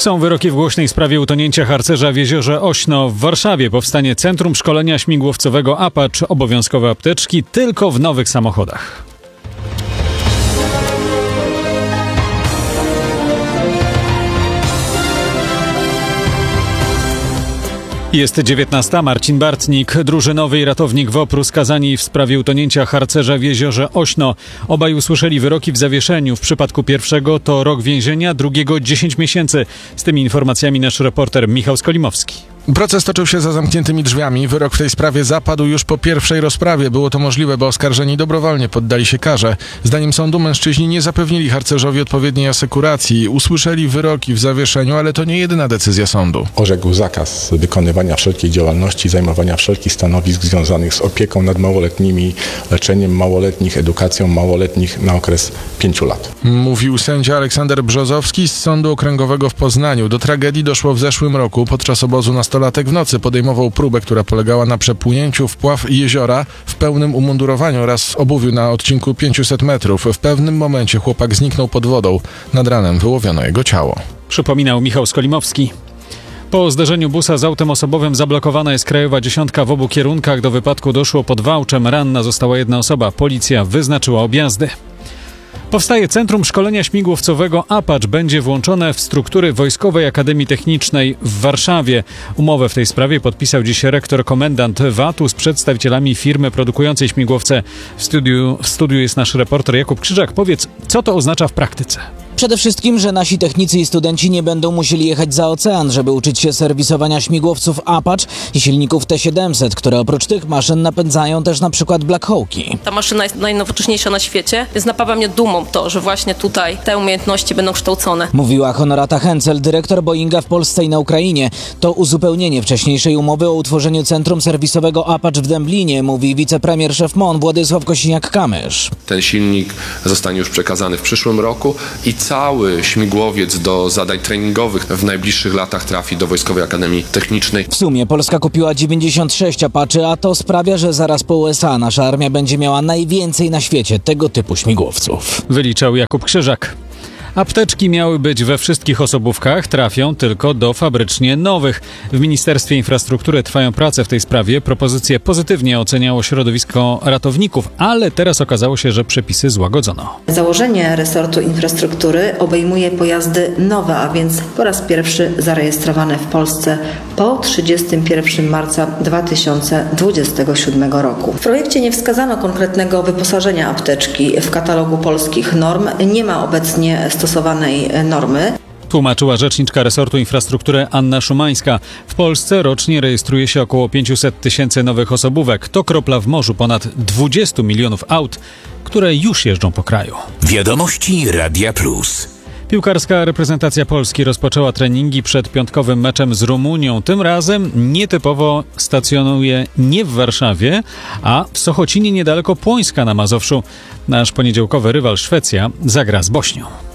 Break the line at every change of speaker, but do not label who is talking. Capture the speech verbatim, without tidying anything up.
Są wyroki w głośnej sprawie utonięcia harcerza w jeziorze Ośno. W Warszawie powstanie Centrum Szkolenia Śmigłowcowego Apache, obowiązkowe apteczki tylko w nowych samochodach. Jest dziewiętnasta. Marcin Bartnik, drużynowy i ratownik WOPR-u skazani w sprawie utonięcia harcerza w jeziorze Ośno. Obaj usłyszeli wyroki w zawieszeniu. W przypadku pierwszego to rok więzienia, drugiego dziesięć miesięcy. Z tymi informacjami nasz reporter Michał Skolimowski.
Proces toczył się za zamkniętymi drzwiami. Wyrok w tej sprawie zapadł już po pierwszej rozprawie. Było to możliwe, bo oskarżeni dobrowolnie poddali się karze. Zdaniem sądu mężczyźni nie zapewnili harcerzowi odpowiedniej asekuracji. Usłyszeli wyroki w zawieszeniu, ale to nie jedyna decyzja sądu.
Orzekł zakaz wykonywania wszelkiej działalności, zajmowania wszelkich stanowisk związanych z opieką nad małoletnimi, leczeniem małoletnich, edukacją małoletnich na okres pięciu lat.
Mówił sędzia Aleksander Brzozowski z Sądu Okręgowego w Poznaniu. Do tragedii doszło w zeszłym roku. Podczas obozu nastolatek w nocy podejmował próbę, która polegała na przepłynięciu w pław jeziora w pełnym umundurowaniu oraz obuwiu na odcinku pięciuset metrów. W pewnym momencie chłopak zniknął pod wodą. Nad ranem wyłowiono jego ciało.
Przypominał Michał Skolimowski. Po zderzeniu busa z autem osobowym zablokowana jest krajowa dziesiątka w obu kierunkach. Do wypadku doszło pod Wałczem. Ranna została jedna osoba. Policja wyznaczyła objazdy. Powstaje Centrum Szkolenia Śmigłowcowego Apache. Będzie włączone w struktury Wojskowej Akademii Technicznej w Warszawie. Umowę w tej sprawie podpisał dziś rektor komendant W A T-u z przedstawicielami firmy produkującej śmigłowce. W studiu, w studiu jest nasz reporter Jakub Krzyżak. Powiedz, co to oznacza w praktyce?
Przede wszystkim, że nasi technicy i studenci nie będą musieli jechać za ocean, żeby uczyć się serwisowania śmigłowców Apache i silników T siedemset, które oprócz tych maszyn napędzają też na przykład Black Hawki.
Ta maszyna jest najnowocześniejsza na świecie, więc napawa mnie dumą to, że właśnie tutaj te umiejętności będą kształcone. Mówiła
Honorata Hencel, dyrektor Boeinga w Polsce i na Ukrainie. To uzupełnienie wcześniejszej umowy o utworzeniu Centrum Serwisowego Apache w Dęblinie, mówi wicepremier szef M O N Władysław Kosiniak-Kamysz.
Ten silnik zostanie już przekazany w przyszłym roku i cały śmigłowiec do zadań treningowych w najbliższych latach trafi do Wojskowej Akademii Technicznej.
W sumie Polska kupiła dziewięćdziesiąt sześć Apache, a to sprawia, że zaraz po U S A nasza armia będzie miała najwięcej na świecie tego typu śmigłowców.
Wyliczał Jakub Krzyżak. Apteczki miały być we wszystkich osobówkach, trafią tylko do fabrycznie nowych. W Ministerstwie Infrastruktury trwają prace w tej sprawie. Propozycję pozytywnie oceniało środowisko ratowników, ale teraz okazało się, że przepisy złagodzono.
Założenie resortu infrastruktury obejmuje pojazdy nowe, a więc po raz pierwszy zarejestrowane w Polsce po trzydziestego pierwszego marca dwa tysiące dwudziestego siódmego roku. W projekcie nie wskazano konkretnego wyposażenia apteczki. W katalogu polskich norm nie ma obecnie stosowanej normy.
Tłumaczyła rzeczniczka resortu infrastruktury Anna Szumańska. W Polsce rocznie rejestruje się około pięćset tysięcy nowych osobówek. To kropla w morzu ponad dwudziestu milionów aut, które już jeżdżą po kraju.
Wiadomości Radia Plus.
Piłkarska reprezentacja Polski rozpoczęła treningi przed piątkowym meczem z Rumunią. Tym razem nietypowo stacjonuje nie w Warszawie, a w Sochocinie niedaleko Płońska na Mazowszu. Nasz poniedziałkowy rywal Szwecja zagra z Bośnią.